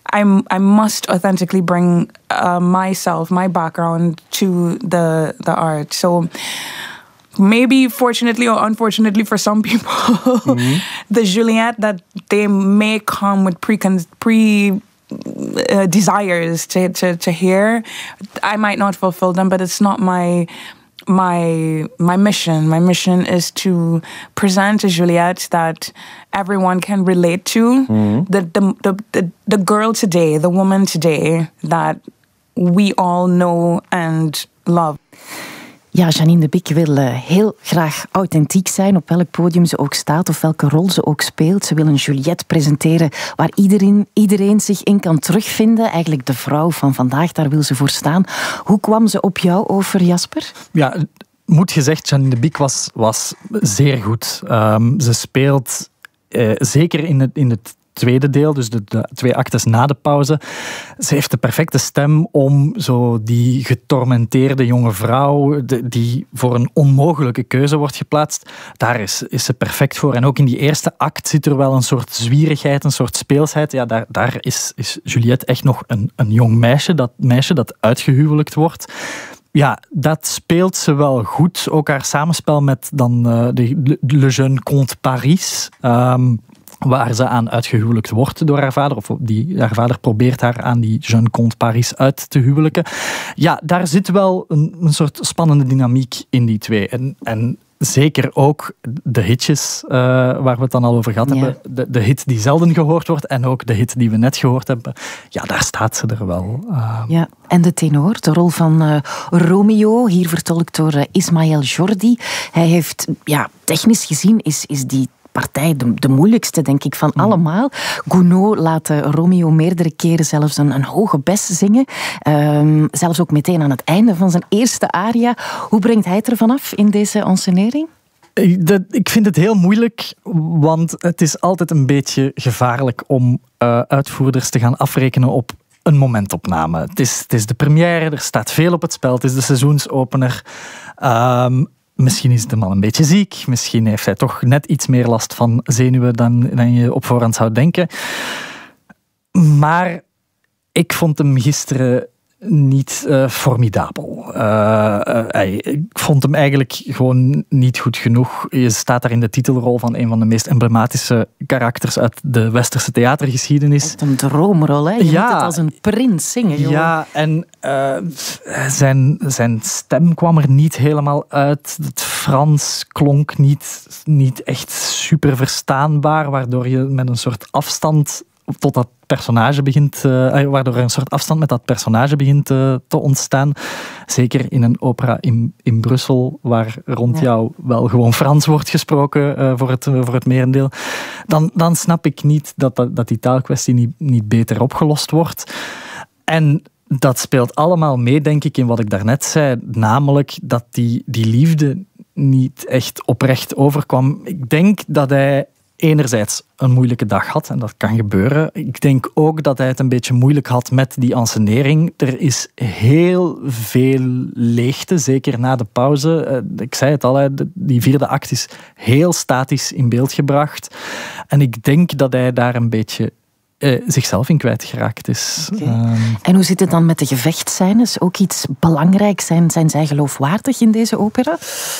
I must authentically bring myself, my background to the art. So maybe fortunately or unfortunately for some people, the Juliette that they may come with desires to hear, I might not fulfill them, but it's not my mission. My mission is to present a Juliette that everyone can relate to. The girl today, the woman today that we all know and love. Ja, Janine de Bic wil heel graag authentiek zijn, op welk podium ze ook staat of welke rol ze ook speelt. Ze wil een Juliette presenteren waar iedereen zich in kan terugvinden. Eigenlijk de vrouw van vandaag, daar wil ze voor staan. Hoe kwam ze op jou over, Jasper? Ja, moet gezegd, Janine de Bic was zeer goed. Ze speelt zeker in het tweede deel, dus de 2 actes na de pauze. Ze heeft de perfecte stem om zo die getormenteerde jonge vrouw die voor een onmogelijke keuze wordt geplaatst. Daar is ze perfect voor. En ook in die eerste act zit er wel een soort zwierigheid, een soort speelsheid. Ja, daar is Juliette echt nog een jong meisje dat uitgehuwelijkt wordt. Ja, dat speelt ze wel goed. Ook haar samenspel met dan Le Jeune Comte Paris, waar ze aan uitgehuwelijkt wordt door haar vader, of haar vader probeert haar aan die Jeune Comte Paris uit te huwelijken. Ja, daar zit wel een soort spannende dynamiek in die twee. En zeker ook de hitjes waar we het dan al over gehad hebben. De hit die zelden gehoord wordt en ook de hit die we net gehoord hebben. Ja, daar staat ze er wel. Ja, en de tenor, de rol van Romeo, hier vertolkt door Ismaël Jordi. Hij heeft, technisch gezien is die partij de moeilijkste, denk ik, van allemaal. Gounod laat Romeo meerdere keren zelfs een hoge bes zingen. Zelfs ook meteen aan het einde van zijn eerste aria. Hoe brengt hij het ervan af in deze ensenering? Ik vind het heel moeilijk, want het is altijd een beetje gevaarlijk om uitvoerders te gaan afrekenen op een momentopname. Het is de première, er staat veel op het spel, het is de seizoensopener. Misschien is de man een beetje ziek. Misschien heeft hij toch net iets meer last van zenuwen dan je op voorhand zou denken. Maar ik vond hem gisteren niet formidabel. Ik vond hem eigenlijk gewoon niet goed genoeg. Je staat daar in de titelrol van een van de meest emblematische karakters uit de westerse theatergeschiedenis. Echt een droomrol, hè? Je moet het als een prins zingen, jongen. Ja, en zijn stem kwam er niet helemaal uit. Het Frans klonk niet echt super verstaanbaar, waardoor je met een soort afstand tot dat personage begint, waardoor er een soort afstand met dat personage begint te ontstaan. Zeker in een opera in Brussel, waar rond jou wel gewoon Frans wordt gesproken voor het merendeel. Dan snap ik niet dat die taalkwestie niet beter opgelost wordt. En dat speelt allemaal mee, denk ik, in wat ik daarnet zei. Namelijk dat die liefde niet echt oprecht overkwam. Ik denk dat hij enerzijds een moeilijke dag had, en dat kan gebeuren. Ik denk ook dat hij het een beetje moeilijk had met die ensenering. Er is heel veel leegte, zeker na de pauze. Ik zei het al, die 4e act is heel statisch in beeld gebracht. En ik denk dat hij daar een beetje zichzelf in kwijtgeraakt is. Okay. En hoe zit het dan met de gevechtscènes? Ook iets belangrijks? Zijn zij geloofwaardig in deze opera?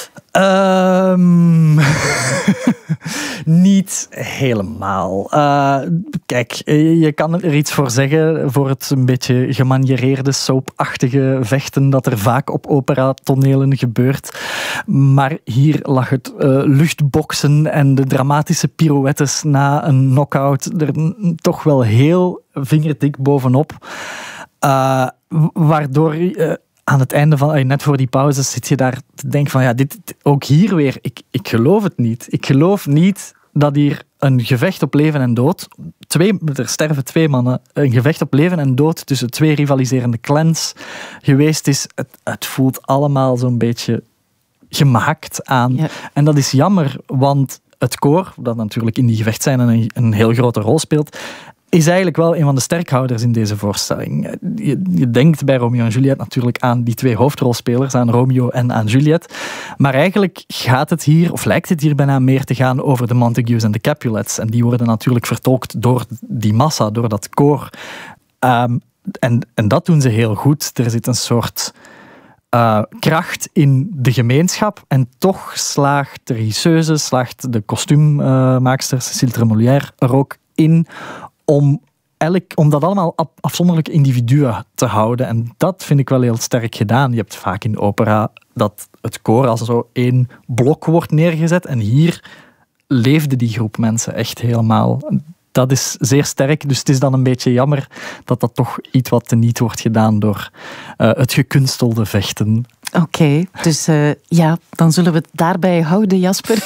Niet helemaal. Kijk, je kan er iets voor zeggen voor het een beetje gemaniereerde, soapachtige vechten dat er vaak op operatonelen gebeurt. Maar hier lag het luchtboksen en de dramatische pirouettes na een knock-out er toch wel heel vingerdik bovenop. Waardoor aan het einde van, net voor die pauze, zit je daar te denken van, ook hier weer, ik geloof het niet. Ik geloof niet dat hier een gevecht op leven en dood, er sterven 2 mannen, een gevecht op leven en dood tussen 2 rivaliserende clans geweest is. Het voelt allemaal zo'n beetje gemaakt aan. Ja. En dat is jammer, want het koor, dat natuurlijk in die gevechtscène een heel grote rol speelt, is eigenlijk wel een van de sterkhouders in deze voorstelling. Je denkt bij Romeo en Juliette natuurlijk aan die 2 hoofdrolspelers, aan Romeo en aan Juliette. Maar eigenlijk gaat het hier, of lijkt het hier bijna meer te gaan over de Montagues en de Capulets. En die worden natuurlijk vertolkt door die massa, door dat koor. En dat doen ze heel goed. Er zit een soort kracht in de gemeenschap en toch slaagt de regisseuse, slaagt de kostuummaakster Cécile Tremolière er ook in om dat allemaal afzonderlijke individuen te houden. En dat vind ik wel heel sterk gedaan. Je hebt vaak in opera dat het koor als zo één blok wordt neergezet en hier leefde die groep mensen echt helemaal. Dat is zeer sterk, dus het is dan een beetje jammer dat dat toch iets wat teniet wordt gedaan door het gekunstelde vechten. Oké, dus dan zullen we het daarbij houden, Jasper.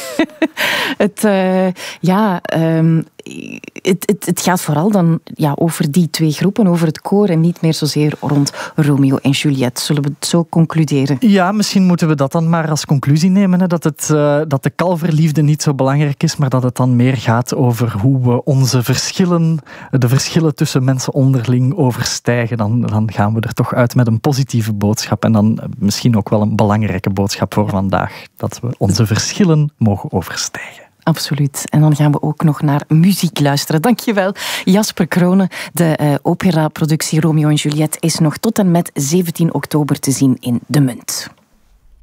Het gaat vooral dan over die twee groepen, over het koor en niet meer zozeer rond Romeo en Juliette. Zullen we het zo concluderen? Ja, misschien moeten we dat dan maar als conclusie nemen. Hè, dat de kalverliefde niet zo belangrijk is, maar dat het dan meer gaat over hoe we onze verschillen, de verschillen tussen mensen onderling overstijgen. Dan gaan we er toch uit met een positieve boodschap en dan misschien ook wel een belangrijke boodschap voor vandaag. Dat we onze verschillen mogen overstijgen. Absoluut. En dan gaan we ook nog naar muziek luisteren. Dankjewel, Jasper Kronen. De operaproductie Romeo en Juliette is nog tot en met 17 oktober te zien in De Munt.